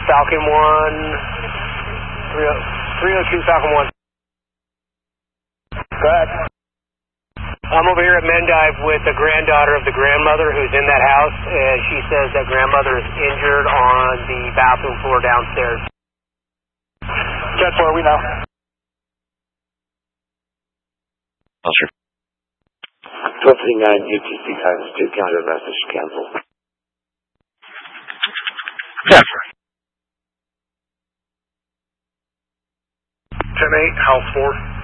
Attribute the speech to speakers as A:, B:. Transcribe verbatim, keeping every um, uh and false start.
A: Falcon one, three oh two Falcon one. Go ahead. I'm over here at Mendive with the granddaughter of the grandmother who's in that house, and she says that grandmother is injured on the bathroom floor downstairs. Jet four, we know.
B: Oh, sure.
C: twelve thirty-nine U T C times two, counter message cancel.
B: Yeah.
D: ten eight, house four.